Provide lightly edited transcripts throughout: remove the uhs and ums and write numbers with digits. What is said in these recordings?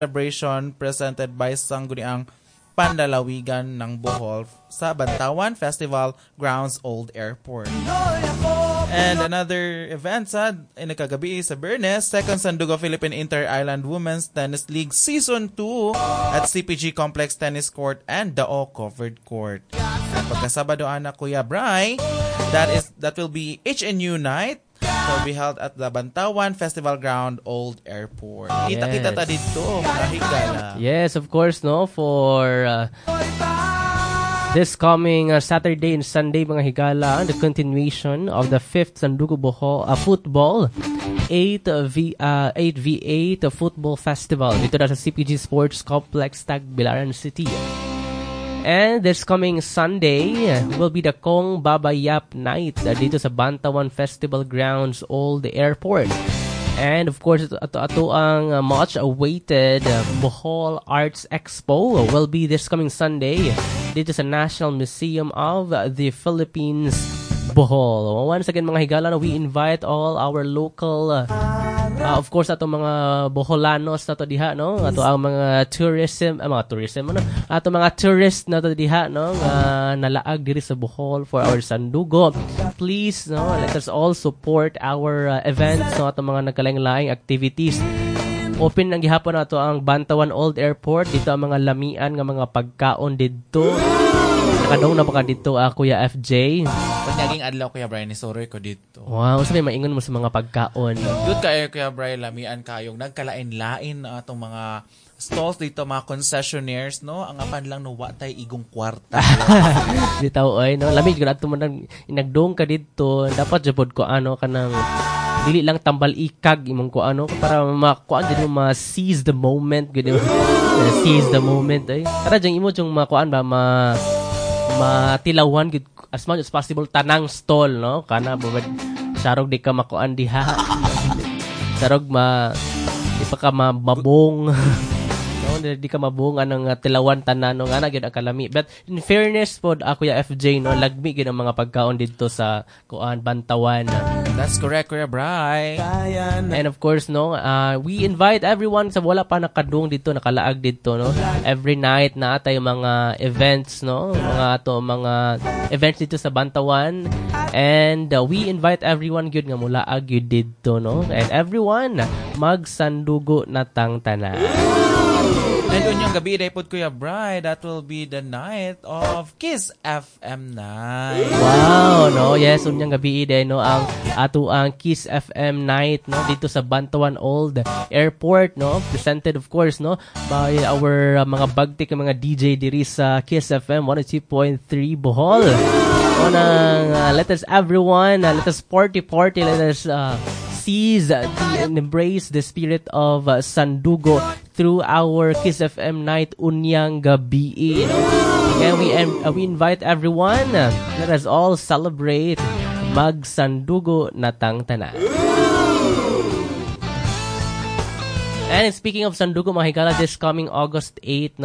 celebration presented by Sangguniang Pandalawigan ng Bohol sa Bantawan Festival Grounds Old Airport. And another event sa inakagabi sa Bernes, Second Sandugo Philippine Inter-Island Women's Tennis League Season 2 at CPG Complex Tennis Court and Dao Covered Court. At pagkasabado anak Kuya Bri, that will be HNU night. It will be held at the Bantawan Festival Ground Old Airport. Kita-kita ta dito, mga higala. Yes, of course, no, for this coming Saturday and Sunday, mga higala, the continuation of the 5th Sandugo Bohol Football 8v8 Football Festival dito na sa CPG Sports Complex, Tagbilaran City. And this coming Sunday will be the Kong Babayap Night dito sa Bantawan Festival Grounds Old Airport. And of course, ito ang much awaited Bohol Arts Expo will be this coming Sunday dito sa National Museum of the Philippines, Bohol. Once again, mga higala, we invite all our local of course ato mga Boholanos na to diha, no, ato ang mga tourist na to diha, no, nalaag diri sa Bohol for our Sandugo. Please, no, let us all support our events, no, ato mga nagkalaing-laing activities. Open ng gihapon na ito ang Bantawan Old Airport. Dito ang mga lamian ng mga pagkaon dito. Nakadong na baka dito, Kuya FJ. Pag naging adlaw, Kuya Brian, isoroy ko dito. Wow, sabi maingon mo sa mga pagkaon. Good kayo, Kuya Brian, lamian kayong nagkalain-lain na itong mga stalls dito, mga concessionaires, no? Ang apan lang no, watay igong kwarta. Dito, oy, no? Lamig ko na ito mo nagdong ka dito. Dapat jabod ko, kanang dili lang tambal ikag imong ko para makuan din mo ma-seize the moment gud seize the moment tara jang imo jung makuan ba matilawan gud as much as possible tanang stall, no, kana sarog di ka makuan diha sarog di pa ka mabong no, di ka mabong anang tilawan tanan no ana gyud ang kalami. But in fairness pod Kuya FJ, no, lagmi gyud ang mga pagkaon didto sa kuan Bantawan. That's correct, Kuya Bri. And of course, no, we invite everyone sa wala pa nakadung dito, nakalaag dito, no. Every night na atay mga events, no, mga events dito sa Bantawan. And we invite everyone gyud nga mulaag gyud dito, no. And everyone magsandugo na tang tanan. And unyang gabi day pod Kuya Bri, that will be the night of Kiss FM night. Wow, no, yes, unyang gabi day, no, ang ato ang Kiss FM night, no, dito sa Bantawan Old Airport, no, presented of course, no, by our mga bagtik mga DJ diri sa Kiss FM 102.3 Bohol. Let us everyone, let us party, let us seize and embrace the spirit of Sandugo through our Kiss FM night unyang gabi. Again, we invite everyone. Let us all celebrate magsandugo na tang tanan. And speaking of Sandugo, mga higala, this coming August 8, no,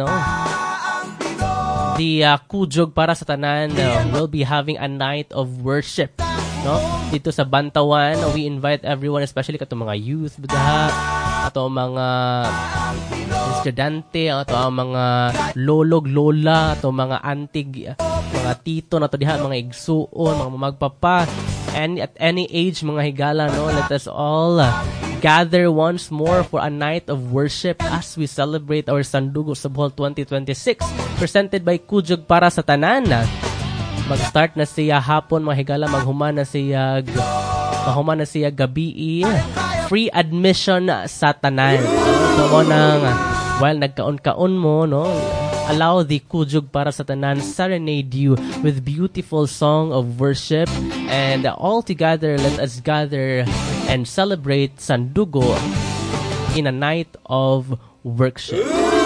the Kujog para sa tanan will be having a night of worship, no, dito sa Bantawan. We invite everyone, especially katong mga youth, ato mga estudyante, ato ang mga lolog, lola, ato mga antig, mga tito na to diha, mga igsuon, mga magpapa, and at any age, mga higala, no, let us all gather once more for a night of worship as we celebrate our Sandugo sa Bohol 2026, presented by Kujog para sa tanan. Mag-start na siya hapon, mga higala, maghuma na siya gabi. Free admission sa tanan. So, while nagkaon-kaon mo, no, allow the Kujog para sa tanan serenade you with beautiful song of worship, and all together let us gather and celebrate Sandugo in a night of worship.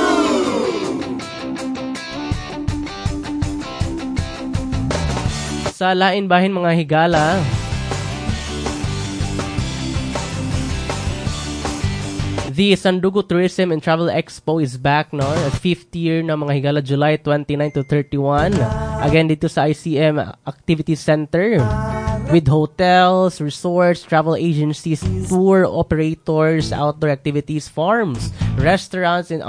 Sa lain bahin, mga higala, the Sandugo Tourism and Travel Expo is back, no? 5th year na, mga higala, July 29 to 31. Again, dito sa ICM Activity Center with hotels, resorts, travel agencies, tour operators, outdoor activities, farms, restaurants, and